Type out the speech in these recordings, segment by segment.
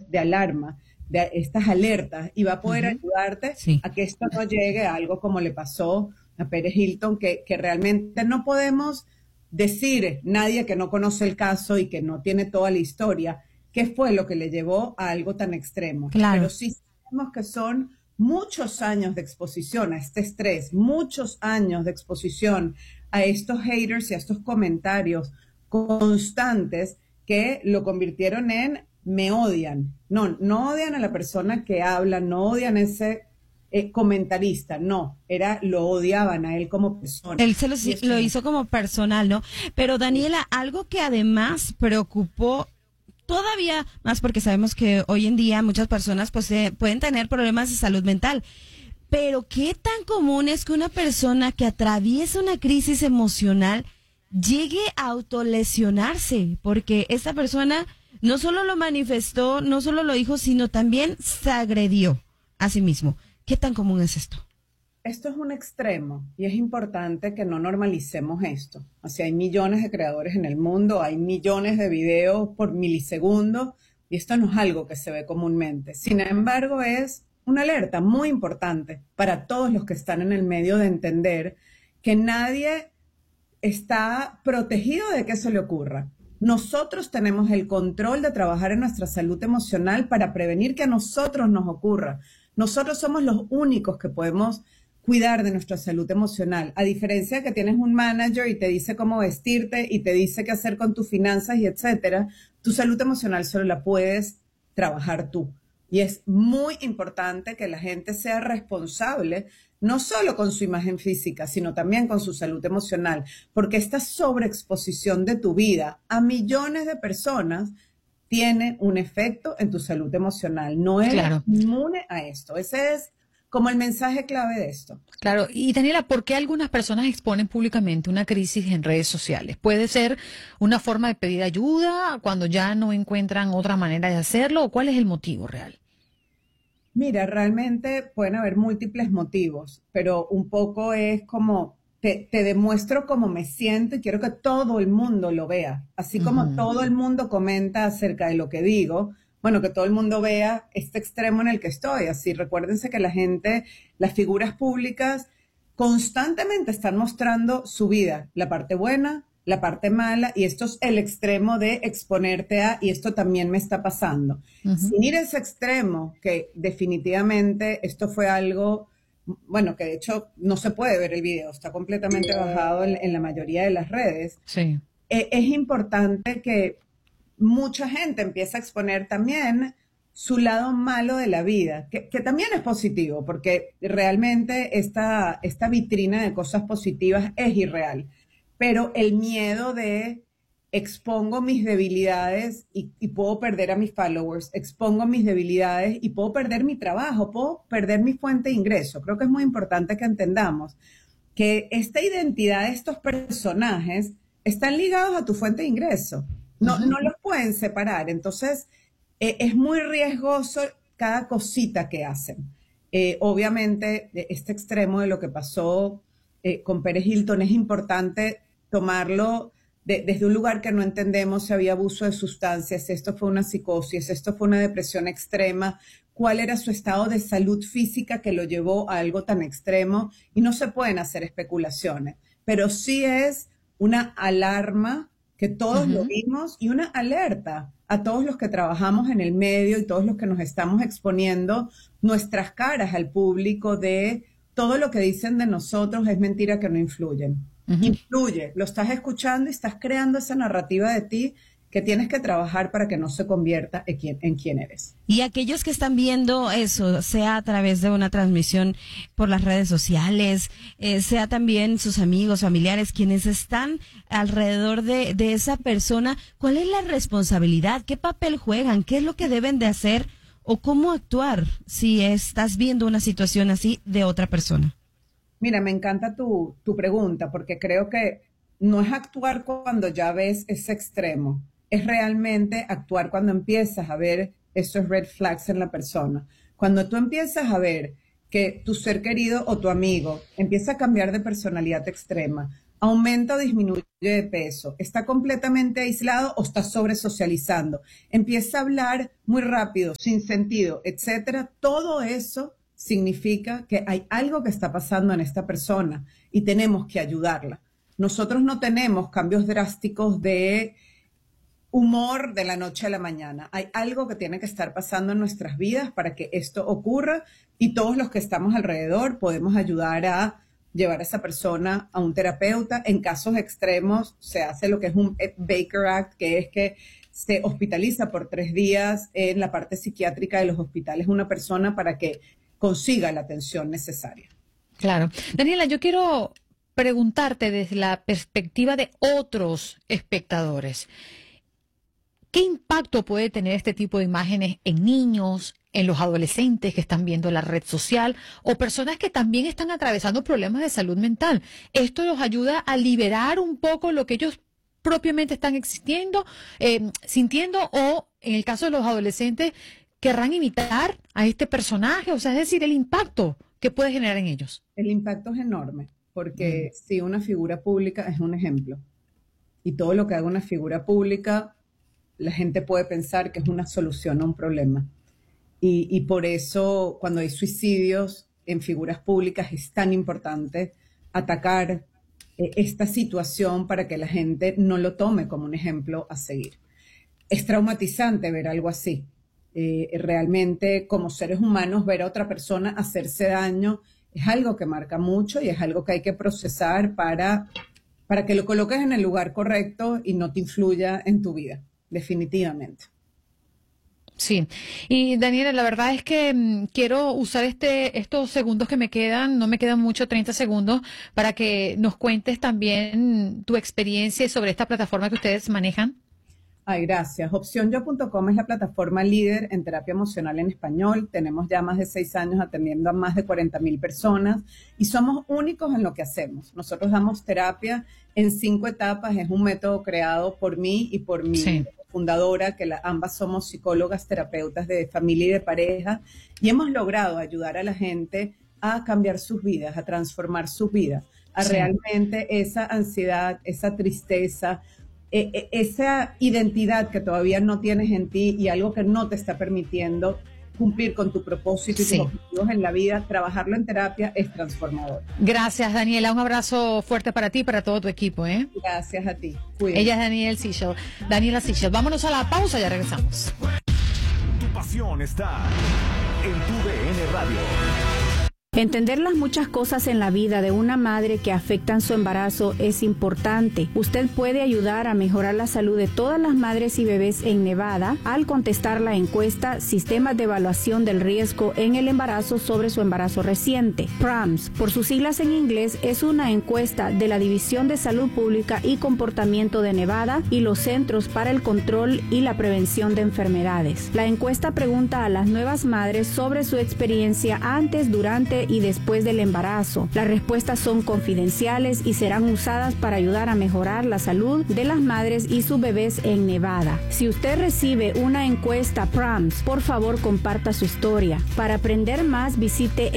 de alarma, de estas alertas, y va a poder ayudarte Sí. a que esto no llegue a algo como le pasó a Pérez Hilton, que realmente no podemos decir, nadie que no conoce el caso y que no tiene toda la historia, qué fue lo que le llevó a algo tan extremo. Claro. Pero sí sabemos que son muchos años de exposición a este estrés, muchos años de exposición a estos haters y a estos comentarios constantes que lo convirtieron en me odian. No odian a la persona que habla, no odian a ese comentarista, no, lo odiaban a él como persona. Él lo No. hizo como personal, ¿no? Pero Daniela, algo que además preocupó todavía más, porque sabemos que hoy en día muchas personas pues pueden tener problemas de salud mental. Pero qué tan común es que una persona que atraviesa una crisis emocional llegue a autolesionarse, porque esta persona no solo lo manifestó, no solo lo dijo, sino también se agredió a sí mismo. ¿Qué tan común es esto? Esto es un extremo y es importante que no normalicemos esto. O sea, hay millones de creadores en el mundo, hay millones de videos por milisegundo y esto no es algo que se ve comúnmente. Sin embargo, es una alerta muy importante para todos los que están en el medio de entender que nadie está protegido de que eso le ocurra. Nosotros tenemos el control de trabajar en nuestra salud emocional para prevenir que a nosotros nos ocurra. Nosotros somos los únicos que podemos cuidar de nuestra salud emocional. A diferencia de que tienes un manager y te dice cómo vestirte y te dice qué hacer con tus finanzas y etcétera, tu salud emocional solo la puedes trabajar tú. Y es muy importante que la gente sea responsable, no solo con su imagen física, sino también con su salud emocional, porque esta sobreexposición de tu vida a millones de personas tiene un efecto en tu salud emocional. No eres Claro. inmune a esto. Ese es como el mensaje clave de esto. Claro, y Daniela, ¿por qué algunas personas exponen públicamente una crisis en redes sociales? ¿Puede ser una forma de pedir ayuda cuando ya no encuentran otra manera de hacerlo? ¿O cuál es el motivo real? Mira, realmente pueden haber múltiples motivos, pero un poco es como te demuestro cómo me siento y quiero que todo el mundo lo vea. Así como todo el mundo comenta acerca de lo que digo, bueno, que todo el mundo vea este extremo en el que estoy. Así, recuérdense que la gente, las figuras públicas, constantemente están mostrando su vida, la parte buena, la parte mala, y esto es el extremo de exponerte a, y esto también me está pasando. Sin ir a ese extremo, que definitivamente esto fue algo, bueno, que de hecho no se puede ver el video, está completamente bajado en la mayoría de las redes. Sí. Es importante que mucha gente empiece a exponer también su lado malo de la vida, que también es positivo, porque realmente esta vitrina de cosas positivas es irreal. Pero el miedo de expongo mis debilidades y puedo perder a mis followers, expongo mis debilidades y puedo perder mi trabajo, puedo perder mi fuente de ingreso. Creo que es muy importante que entendamos que esta identidad de estos personajes están ligados a tu fuente de ingreso. No los pueden separar. Entonces, es muy riesgoso cada cosita que hacen. Obviamente, este extremo de lo que pasó con Pérez Hilton es importante tomarlo desde un lugar que no entendemos si había abuso de sustancias, si esto fue una psicosis, si esto fue una depresión extrema, cuál era su estado de salud física que lo llevó a algo tan extremo, y no se pueden hacer especulaciones, pero sí es una alarma que todos lo vimos y una alerta a todos los que trabajamos en el medio y todos los que nos estamos exponiendo nuestras caras al público de todo lo que dicen de nosotros es mentira, que no influyen. Influye, lo estás escuchando y estás creando esa narrativa de ti que tienes que trabajar para que no se convierta en quien eres. Y aquellos que están viendo eso, sea a través de una transmisión por las redes sociales, sea también sus amigos, familiares, quienes están alrededor de esa persona, ¿cuál es la responsabilidad? ¿Qué papel juegan? ¿Qué es lo que deben de hacer? ¿O cómo actuar si estás viendo una situación así de otra persona? Mira, me encanta tu pregunta, porque creo que no es actuar cuando ya ves ese extremo, es realmente actuar cuando empiezas a ver esos red flags en la persona. Cuando tú empiezas a ver que tu ser querido o tu amigo empieza a cambiar de personalidad extrema, aumenta o disminuye de peso, está completamente aislado o está sobresocializando, empieza a hablar muy rápido, sin sentido, etcétera. Todo eso significa que hay algo que está pasando en esta persona y tenemos que ayudarla. Nosotros no tenemos cambios drásticos de humor de la noche a la mañana. Hay algo que tiene que estar pasando en nuestras vidas para que esto ocurra y todos los que estamos alrededor podemos ayudar a llevar a esa persona a un terapeuta. En casos extremos se hace lo que es un Baker Act, que es que se hospitaliza por 3 días en la parte psiquiátrica de los hospitales una persona para que consiga la atención necesaria. Claro. Daniela, yo quiero preguntarte desde la perspectiva de otros espectadores, ¿qué impacto puede tener este tipo de imágenes en niños, en los adolescentes que están viendo la red social o personas que también están atravesando problemas de salud mental? ¿Esto los ayuda a liberar un poco lo que ellos propiamente están sintiendo o, en el caso de los adolescentes, querrán imitar a este personaje? O sea, es decir, el impacto que puede generar en ellos. El impacto es enorme, porque si una figura pública es un ejemplo y todo lo que haga una figura pública, la gente puede pensar que es una solución a un problema. Y por eso, cuando hay suicidios en figuras públicas, es tan importante atacar esta situación para que la gente no lo tome como un ejemplo a seguir. Es traumatizante ver algo así. Realmente, como seres humanos, ver a otra persona hacerse daño es algo que marca mucho y es algo que hay que procesar para que lo coloques en el lugar correcto y no te influya en tu vida, definitivamente. Sí, y Daniela, la verdad es que quiero usar estos segundos que me quedan, no me quedan mucho, 30 segundos, para que nos cuentes también tu experiencia sobre esta plataforma que ustedes manejan. Ay, gracias. Opcionyo.com es la plataforma líder en terapia emocional en español. Tenemos ya más de 6 años atendiendo a más de 40,000 personas y somos únicos en lo que hacemos. Nosotros damos terapia en 5 etapas. Es un método creado por mí y por mi fundadora, que ambas somos psicólogas, terapeutas de familia y de pareja, y hemos logrado ayudar a la gente a cambiar sus vidas, a transformar sus vidas, a realmente esa ansiedad, esa tristeza, esa identidad que todavía no tienes en ti y algo que no te está permitiendo cumplir con tu propósito y tus objetivos en la vida, trabajarlo en terapia es transformador. Gracias, Daniela. Un abrazo fuerte para ti y para todo tu equipo. Gracias a ti. Cuídate. Ella es Daniela Sichel. Vámonos a la pausa, ya regresamos. Tu pasión está en tu DN Radio. Entender las muchas cosas en la vida de una madre que afectan su embarazo es importante. Usted puede ayudar a mejorar la salud de todas las madres y bebés en Nevada al contestar la encuesta Sistemas de Evaluación del Riesgo en el Embarazo sobre su embarazo reciente. PRAMS, por sus siglas en inglés, es una encuesta de la División de Salud Pública y Comportamiento de Nevada y los Centros para el Control y la Prevención de Enfermedades. La encuesta pregunta a las nuevas madres sobre su experiencia antes, durante y después del embarazo. Las respuestas son confidenciales y serán usadas para ayudar a mejorar la salud de las madres y sus bebés en Nevada. Si usted recibe una encuesta PRAMS, por favor comparta su historia. Para aprender más, visite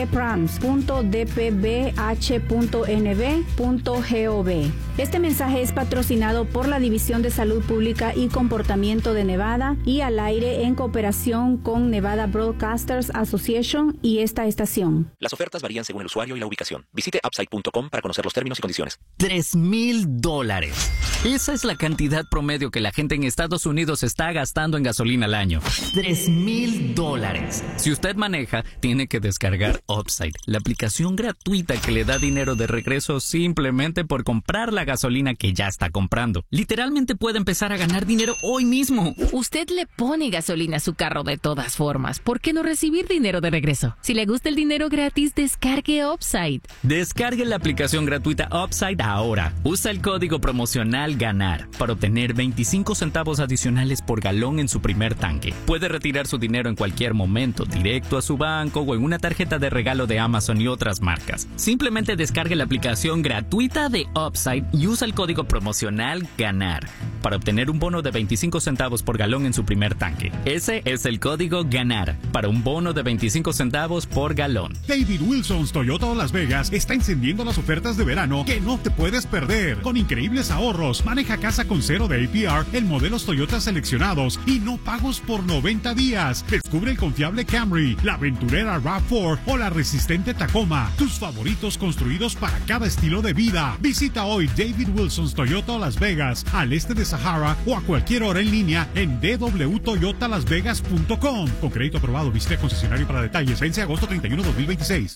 nbprams.dpbh.nb.gov. Este mensaje es patrocinado por la División de Salud Pública y Comportamiento de Nevada y al aire en cooperación con Nevada Broadcasters Association y esta estación. Las ofertas varían según el usuario y la ubicación. Visite upside.com para conocer los términos y condiciones. $3,000. Esa es la cantidad promedio que la gente en Estados Unidos está gastando en gasolina al año. $3,000. Si usted maneja, tiene que descargar Upside, la aplicación gratuita que le da dinero de regreso simplemente por comprar la gasolina que ya está comprando. Literalmente puede empezar a ganar dinero hoy mismo. Usted le pone gasolina a su carro de todas formas. ¿Por qué no recibir dinero de regreso? Si le gusta el dinero gratis, descargue Upside. Descargue la aplicación gratuita Upside ahora. Usa el código promocional GANAR para obtener 25 centavos adicionales por galón en su primer tanque. Puede retirar su dinero en cualquier momento, directo a su banco o en una tarjeta de regalo de Amazon y otras marcas. Simplemente descargue la aplicación gratuita de Upside y usa el código promocional GANAR para obtener un bono de 25 centavos por galón en su primer tanque. Ese es el código GANAR para un bono de 25 centavos por galón. David Wilson's Toyota Las Vegas está encendiendo las ofertas de verano que no te puedes perder. Con increíbles ahorros, maneja casa con cero de APR en modelos Toyota seleccionados y no pagos por 90 días. Descubre el confiable Camry, la aventurera RAV4 o la resistente Tacoma. Tus favoritos construidos para cada estilo de vida. Visita hoy David Wilson's Toyota Las Vegas, al este de Sahara, o a cualquier hora en línea en www.toyotalasvegas.com. Con crédito aprobado, visite concesionario para detalles. Vence agosto 31, 2026.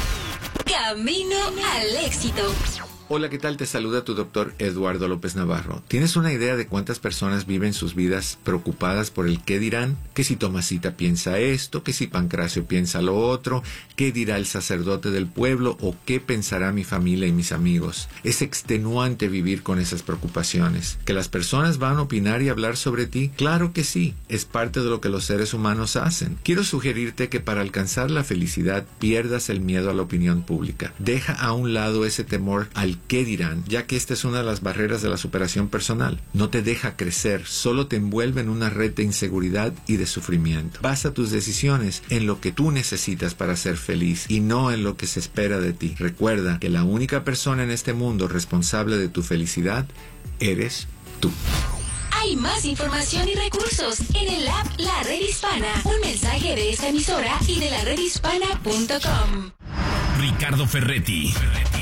Camino al éxito. Hola, ¿qué tal? Te saluda tu doctor Eduardo López Navarro. ¿Tienes una idea de cuántas personas viven sus vidas preocupadas por el qué dirán? Que si Tomasita piensa esto, que si Pancracio piensa lo otro, qué dirá el sacerdote del pueblo o qué pensará mi familia y mis amigos. Es extenuante vivir con esas preocupaciones. ¿Que las personas van a opinar y hablar sobre ti? Claro que sí, es parte de lo que los seres humanos hacen. Quiero sugerirte que para alcanzar la felicidad pierdas el miedo a la opinión pública. Deja a un lado ese temor al qué dirán, ya que esta es una de las barreras de la superación personal. No te deja crecer, solo te envuelve en una red de inseguridad y de sufrimiento. Basa tus decisiones en lo que tú necesitas para ser feliz y no en lo que se espera de ti. Recuerda que la única persona en este mundo responsable de tu felicidad eres tú. Hay más información y recursos en el app La Red Hispana. Un mensaje de esta emisora y de laredhispana.com. Ricardo Ferretti,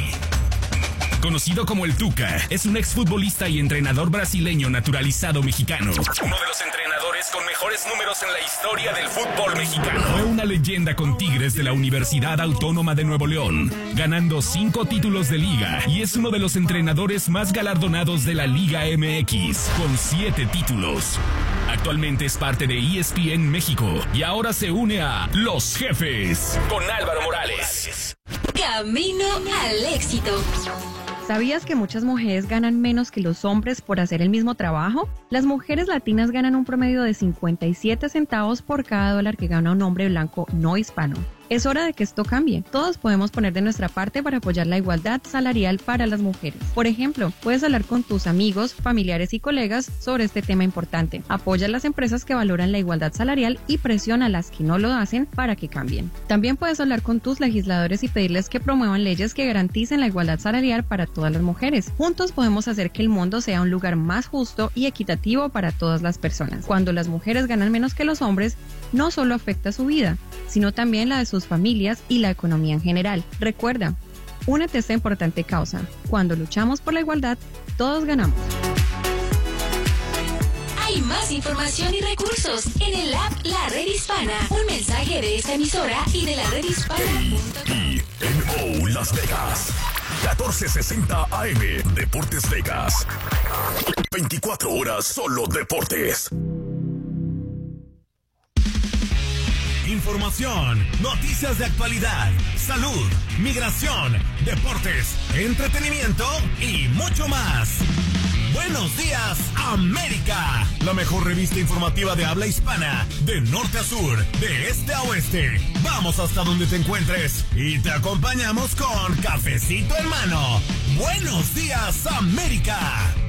conocido como el Tuca, es un exfutbolista y entrenador brasileño naturalizado mexicano. Uno de los entrenadores con mejores números en la historia del fútbol mexicano. Fue una leyenda con Tigres de la Universidad Autónoma de Nuevo León, ganando 5 títulos de liga, y es uno de los entrenadores más galardonados de la Liga MX, con 7 títulos. Actualmente es parte de ESPN México y ahora se une a Los Jefes con Álvaro Morales. Camino al éxito. ¿Sabías que muchas mujeres ganan menos que los hombres por hacer el mismo trabajo? Las mujeres latinas ganan un promedio de 57 centavos por cada dólar que gana un hombre blanco no hispano. Es hora de que esto cambie. Todos podemos poner de nuestra parte para apoyar la igualdad salarial para las mujeres. Por ejemplo, puedes hablar con tus amigos, familiares y colegas sobre este tema importante. Apoya a las empresas que valoran la igualdad salarial y presiona a las que no lo hacen para que cambien. También puedes hablar con tus legisladores y pedirles que promuevan leyes que garanticen la igualdad salarial para todas las mujeres. Juntos podemos hacer que el mundo sea un lugar más justo y equitativo para todas las personas. Cuando las mujeres ganan menos que los hombres, no solo afecta su vida, sino también la de sus familias y la economía en general. Recuerda, únete a esta importante causa. Cuando luchamos por la igualdad, todos ganamos. Hay más información y recursos en el app La Red Hispana. Un mensaje de esta emisora y de laredhispana.com. KMO Las Vegas, 1460 AM, Deportes Vegas. 24 horas solo deportes. Información, noticias de actualidad, salud, migración, deportes, entretenimiento y mucho más. Buenos días, América. La mejor revista informativa de habla hispana, de norte a sur, de este a oeste. Vamos hasta donde te encuentres y te acompañamos con cafecito en mano. Buenos días, América.